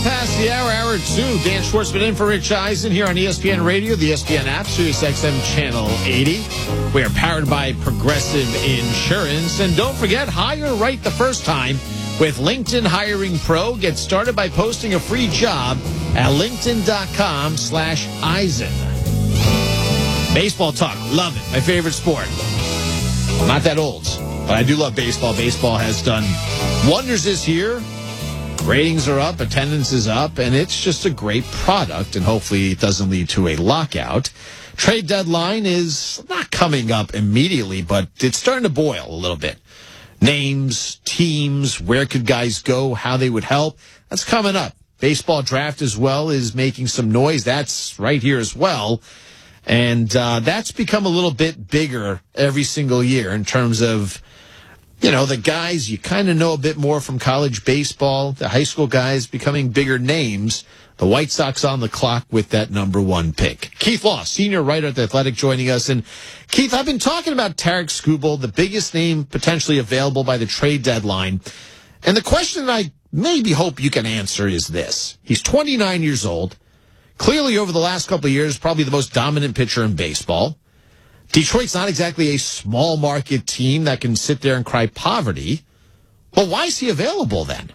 Past the hour, hour 2. Dan Schwartzman in for Rich Eisen here on ESPN Radio, the ESPN app, Sirius XM Channel 80. We are powered by Progressive Insurance. And don't forget, hire right the first time with LinkedIn Hiring Pro. Get started by posting a free job at linkedin.com/Eisen. Baseball talk. Love it. My favorite sport. I'm not that old, but I do love baseball. Baseball has done wonders this year. Ratings are up, attendance is up, and it's just a great product, and hopefully it doesn't lead to a lockout. Trade deadline is not coming up immediately, but it's starting to boil a little bit. Names, teams, where could guys go, how they would help, that's coming up. Baseball draft as well is making some noise. That's right here as well. And that's become a little bit bigger every single year in terms of, you know, the guys you kind of know a bit more from college baseball, the high school guys becoming bigger names. The White Sox on the clock with that number 1 pick. Keith Law, senior writer at The Athletic, joining us. And Keith, I've been talking about Tarik Skubal, the biggest name potentially available by the trade deadline. And the question that I maybe hope you can answer is this. He's 29 years old. Clearly over the last couple of years, probably the most dominant pitcher in baseball. Detroit's not exactly a small market team that can sit there and cry poverty. Well, why is he available then?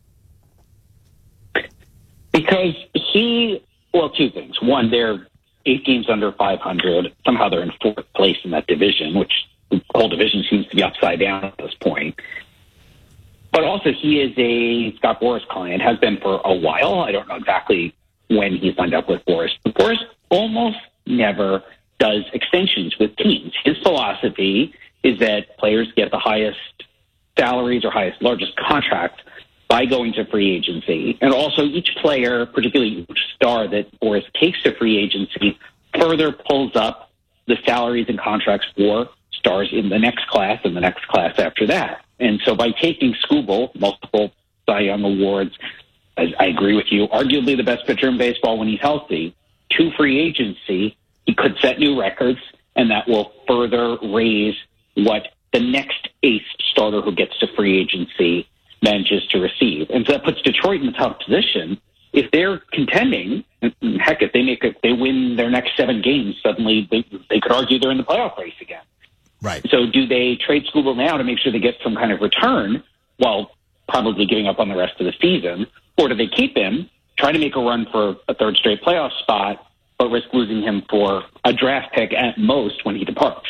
Because two things. One, they're 8 games under 500. Somehow they're in 4th place in that division, which the whole division seems to be upside down at this point. But also, he is a Scott Boras client, has been for a while. I don't know exactly when he signed up with Boras. But Boras almost never does extensions with teams. His philosophy is that players get the highest salaries or largest contract by going to free agency. And also each player, particularly each star that Boras takes to free agency, further pulls up the salaries and contracts for stars in the next class and the next class after that. And so by taking Skubal, multiple Cy Young awards, as I agree with you, arguably the best pitcher in baseball when he's healthy, to free agency, he could set new records, and that will further raise what the next ace starter who gets to free agency manages to receive. And so that puts Detroit in a tough position. If they're contending, heck, if they win their next 7 games, suddenly they could argue they're in the playoff race again. Right. So do they trade Skubal now to make sure they get some kind of return while probably giving up on the rest of the season? Or do they keep him, try to make a run for a 3rd straight playoff spot, but risk losing him for a draft pick at most when he departs?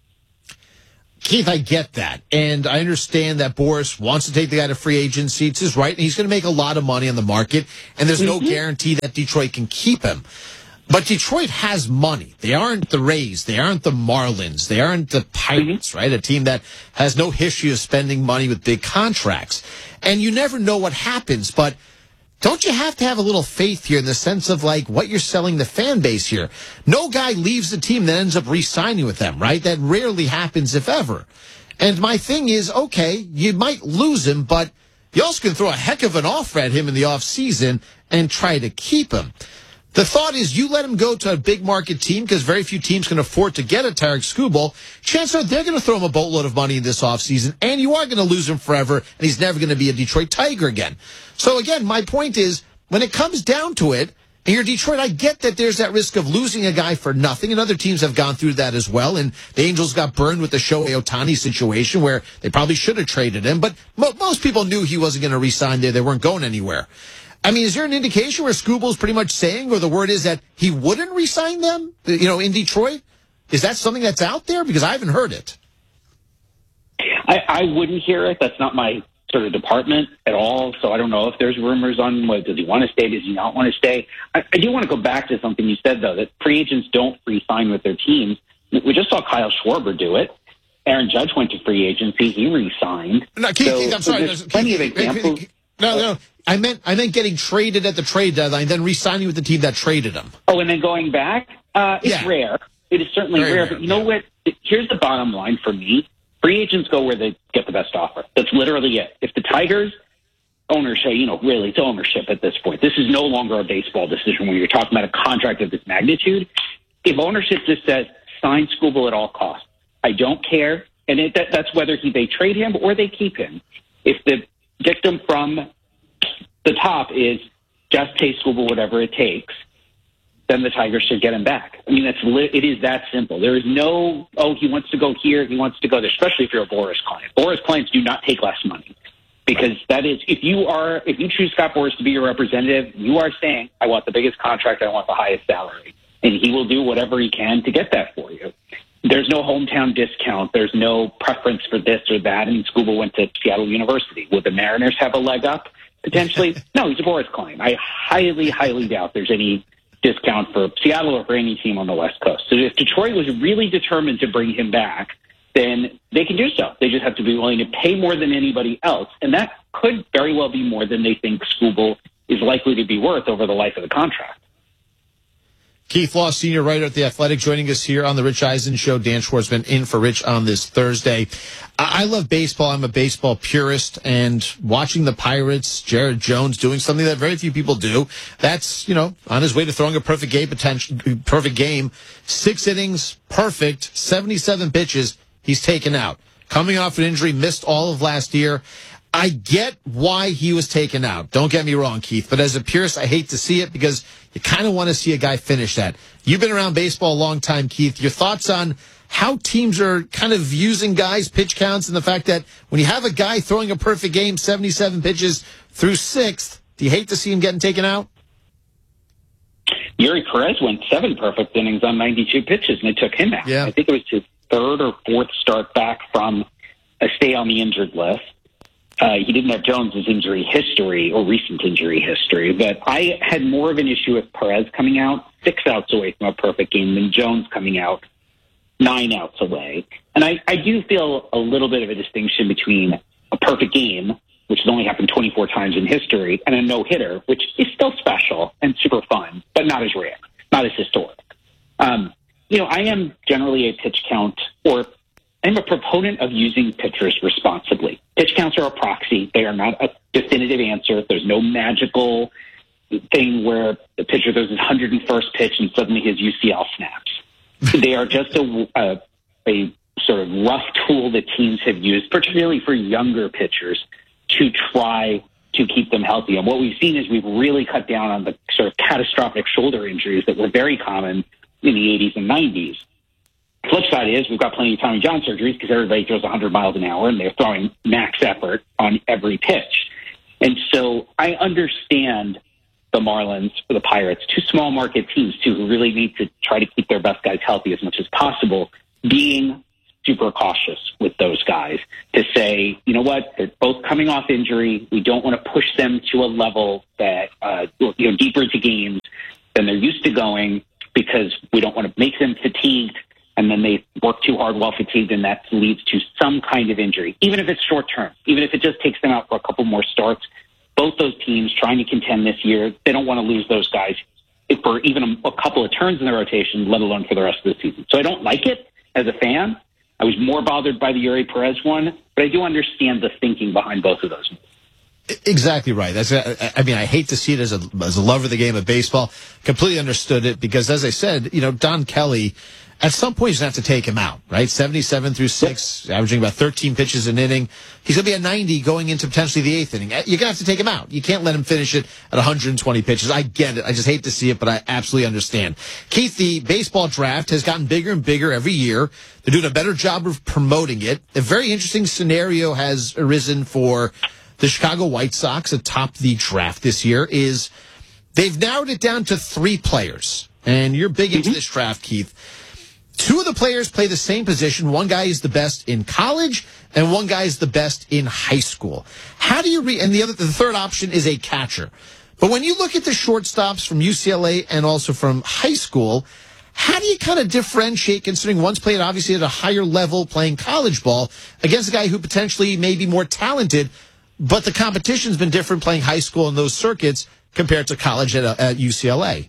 Keith, I get that. And I understand that Boras wants to take the guy to free agency. It's his right, and he's going to make a lot of money on the market, and there's no guarantee that Detroit can keep him. But Detroit has money. They aren't the Rays. They aren't the Marlins. They aren't the Pirates, right? A team that has no history of spending money with big contracts. And you never know what happens, but don't you have to have a little faith here in the sense of, like, what you're selling the fan base here? No guy leaves the team that ends up re-signing with them, right? That rarely happens, if ever. And my thing is, okay, you might lose him, but you also can throw a heck of an offer at him in the offseason and try to keep him. The thought is you let him go to a big market team because very few teams can afford to get a Tarik Skubal. Chances are they're going to throw him a boatload of money in this offseason, and you are going to lose him forever, and he's never going to be a Detroit Tiger again. So, again, my point is, when it comes down to it, and you're Detroit, I get that there's that risk of losing a guy for nothing, and other teams have gone through that as well, and the Angels got burned with the Shohei Ohtani situation where they probably should have traded him, but most people knew he wasn't going to re-sign there. They weren't going anywhere. I mean, is there an indication where Skubal's pretty much saying, or the word is that he wouldn't re-sign them, in Detroit? Is that something that's out there? Because I haven't heard it. I wouldn't hear it. That's not my sort of department at all. So I don't know if there's rumors on does he want to stay, does he not want to stay. I do want to go back to something you said, though, that free agents don't re-sign with their teams. We just saw Kyle Schwarber do it. Aaron Judge went to free agency. He re-signed. No, Keith, I'm sorry. There's plenty of examples. No. I meant getting traded at the trade deadline, then re-signing with the team that traded him. Oh, and then going back? It's rare. It is certainly rare. But you know what? Here's the bottom line for me. Free agents go where they get the best offer. That's literally it. If the Tigers ownership, really, it's ownership at this point. This is no longer a baseball decision when you're talking about a contract of this magnitude. If ownership just says, sign Skubal at all costs, I don't care. And that's whether they trade him or they keep him. If the dictum from the top is just pay Skubal whatever it takes, then the Tigers should get him back. I mean, it is that simple. There is no, he wants to go here, he wants to go there, especially if you're a Boras client. Boras clients do not take less money. Because that is, if you choose Scott Boras to be your representative, you are saying, I want the biggest contract, I want the highest salary. And he will do whatever he can to get that for you. There's no hometown discount. There's no preference for this or that. I mean, Skubal went to Seattle University. Would the Mariners have a leg up, potentially? No, he's a Boras client. I highly, highly doubt there's any discount for Seattle or for any team on the West Coast. So if Detroit was really determined to bring him back, then they can do so. They just have to be willing to pay more than anybody else. And that could very well be more than they think Skubal is likely to be worth over the life of the contract. Keith Law, senior writer at The Athletic, joining us here on the Rich Eisen Show. Dan Schwartzman in for Rich on this Thursday. I love baseball. I'm a baseball purist, and watching the Pirates, Jared Jones doing something that very few people do. That's, on his way to throwing a perfect game. 6 innings, perfect, 77 pitches. He's taken out. Coming off an injury, missed all of last year. I get why he was taken out. Don't get me wrong, Keith. But as a purist, I hate to see it because you kind of want to see a guy finish that. You've been around baseball a long time, Keith. Your thoughts on how teams are kind of using guys' pitch counts and the fact that when you have a guy throwing a perfect game, 77 pitches through 6th, do you hate to see him getting taken out? Yuri Perez went 7 perfect innings on 92 pitches, and they took him out. Yeah. I think it was his 3rd or 4th start back from a stay on the injured list. He didn't have Jones's injury history or recent injury history, but I had more of an issue with Perez coming out 6 outs away from a perfect game than Jones coming out 9 outs away. And I do feel a little bit of a distinction between a perfect game, which has only happened 24 times in history, and a no-hitter, which is still special and super fun, but not as rare, not as historic. I am generally a pitch count, or I'm a proponent of using pitchers responsibly. Pitch counts are a proxy. They are not a definitive answer. There's no magical thing where the pitcher throws his 101st pitch and suddenly his UCL snaps. They are just a sort of rough tool that teams have used, particularly for younger pitchers, to try to keep them healthy. And what we've seen is we've really cut down on the sort of catastrophic shoulder injuries that were very common in the 80s and 90s. Flip side is we've got plenty of Tommy John surgeries because everybody throws 100 miles an hour and they're throwing max effort on every pitch. And so I understand the Marlins or the Pirates, 2 small market teams too, who really need to try to keep their best guys healthy as much as possible, being super cautious with those guys to say, you know what, they're both coming off injury. We don't want to push them to a level that, deeper into games than they're used to going because we don't want to make them fatigued. And then they work too hard while fatigued, and that leads to some kind of injury, even if it's short term, even if it just takes them out for a couple more starts. Both those teams trying to contend this year, they don't want to lose those guys for even a couple of turns in the rotation, let alone for the rest of the season. So I don't like it as a fan. I was more bothered by the Yuri Perez one, but I do understand the thinking behind both of those. Exactly right. I hate to see it as a lover of the game of baseball. Completely understood it because, as I said, Don Kelly, at some point, he's going to have to take him out, right? 77 through 6, averaging about 13 pitches an inning. He's going to be at 90 going into potentially the 8th inning. You're going to have to take him out. You can't let him finish it at 120 pitches. I get it. I just hate to see it, but I absolutely understand. Keith, the baseball draft has gotten bigger and bigger every year. They're doing a better job of promoting it. A very interesting scenario has arisen for the Chicago White Sox atop the draft this year is they've narrowed it down to 3 players. And you're big into this draft, Keith. 2 of the players play the same position. One guy is the best in college, and one guy is the best in high school. How do you and the third option is a catcher. But when you look at the shortstops from UCLA and also from high school, how do you kind of differentiate, considering one's played obviously at a higher level playing college ball against a guy who potentially may be more talented, but the competition's been different playing high school in those circuits compared to college at UCLA?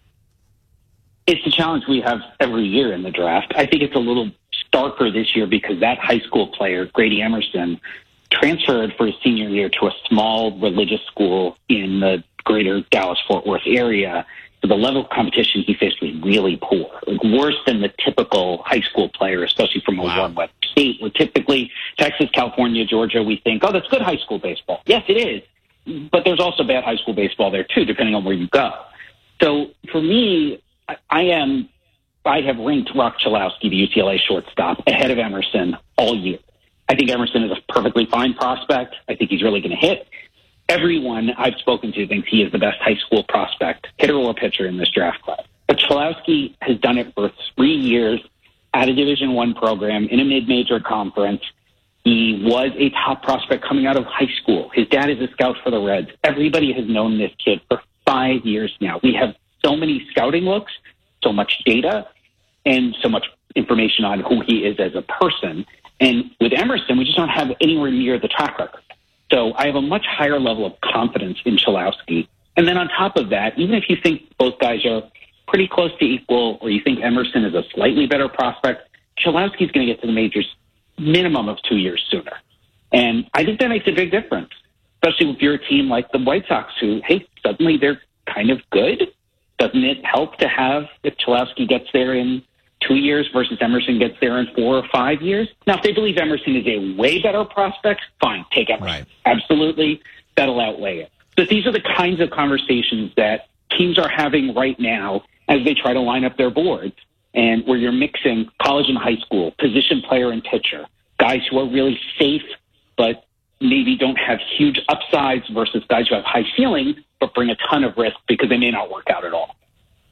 It's a challenge we have every year in the draft. I think it's a little starker this year because that high school player, Grady Emerson, transferred for his senior year to a small religious school in the greater Dallas-Fort Worth area. So the level of competition he faced was really poor, like worse than the typical high school player, especially from a warm, wet state. Where typically Texas, California, Georgia, we think, oh, that's good high school baseball. Yes, it is. but there's also bad high school baseball there too, depending on where you go. So for me, I have ranked Rock Chalowski, the UCLA shortstop, ahead of Emerson all year. I think Emerson is a perfectly fine prospect. I think he's really going to hit. Everyone I've spoken to thinks he is the best high school prospect, hitter or pitcher in this draft class. But Chalowski has done it for 3 years at a Division I program in a mid-major conference. He was a top prospect coming out of high school. His dad is a scout for the Reds. Everybody has known this kid for 5 years now. We have so many scouting looks, so much data, and so much information on who he is as a person. And with Emerson, we just don't have anywhere near the track record. So I have a much higher level of confidence in Chalowski. And then on top of that, even if you think both guys are pretty close to equal, or you think Emerson is a slightly better prospect, Chalowski's going to get to the majors minimum of 2 years sooner. And I think that makes a big difference, especially if you're a team like the White Sox who, hey, suddenly they're kind of good. Doesn't it help to have if Chalowski gets there in 2 years versus Emerson gets there in 4 or 5 years? Now, if they believe Emerson is a way better prospect, fine, take Emerson. Right. Absolutely, that'll outweigh it. But these are the kinds of conversations that teams are having right now as they try to line up their boards, and where you're mixing college and high school, position player and pitcher, guys who are really safe but maybe don't have huge upsides versus guys who have high ceilings but bring a ton of risk because they may not work out at all.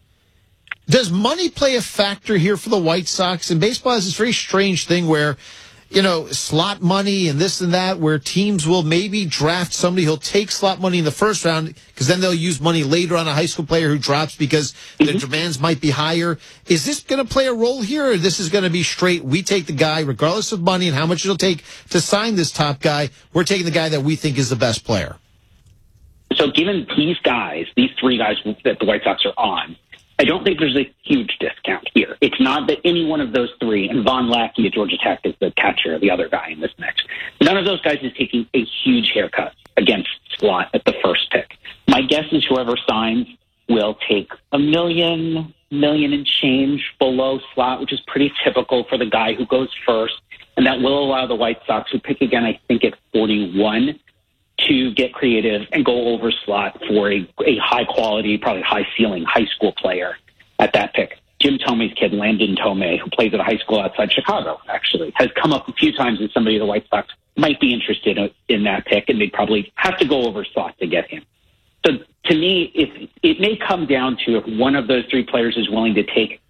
Does money play a factor here for the White Sox? And baseball has this very strange thing where, you know, slot money and this and that, where teams will maybe draft somebody who'll take slot money in the first round because then they'll use money later on a high school player who drops because the demands might be higher. Is this going to play a role here, or this is going to be straight, we take the guy regardless of money and how much it'll take to sign this top guy, we're taking the guy that we think is the best player? So given these guys, these three guys that the White Sox are on, I don't think there's a huge discount here. It's not that any one of those three, and Von Lackey at Georgia Tech is the catcher, the other guy in this mix, none of those guys is taking a huge haircut against slot at the first pick. My guess is whoever signs will take $1 million and change below slot, which is pretty typical for the guy who goes first, and that will allow the White Sox, who pick again, I think, at 41, to get creative and go over slot for a high quality, probably high ceiling high school player at that pick. Jim Thome's kid, Landon Thome, who plays at a high school outside Chicago, actually, has come up a few times as somebody the White Sox might be interested in that pick, and they'd probably have to go over slot to get him. So to me, it may come down to if one of those three players is willing to take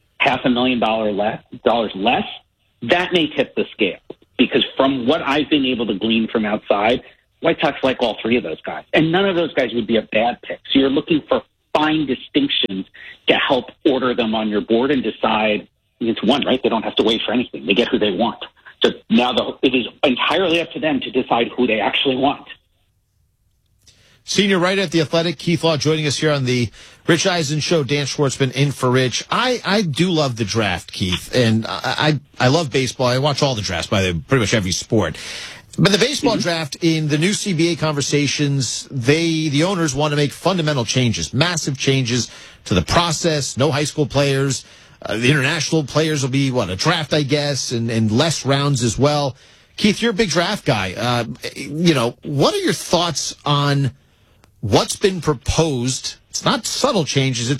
$500,000 less, that may tip the scale. Because from what I've been able to glean from outside, White Sox like all three of those guys, and none of those guys would be a bad pick. So you're looking for fine distinctions to help order them on your board and decide it's one, right? They don't have to wait for anything. They get who they want. So now it is entirely up to them to decide who they actually want. Senior writer at The Athletic, Keith Law, joining us here on the Rich Eisen Show. Dan Schwartzman in for Rich. I do love the draft, Keith, and I love baseball. I watch all the drafts, by the way, pretty much every sport. But the baseball draft, in the new CBA conversations, the owners want to make fundamental changes, massive changes to the process. No high school players. The international players will be, a draft, I guess, and less rounds as well. Keith, you're a big draft guy. What are your thoughts on what's been proposed? It's not subtle changes. It's